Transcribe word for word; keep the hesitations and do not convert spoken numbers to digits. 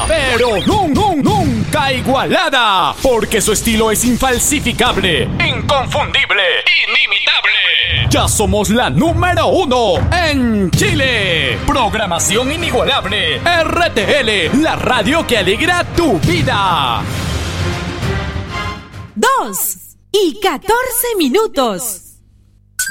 pero nun, nun, nunca igualada, porque su estilo es infalsificable, inconfundible, inimitable. Ya somos la número uno en Chile. Programación inigualable. R T L, la radio que alegra tu vida. Dos y catorce minutos.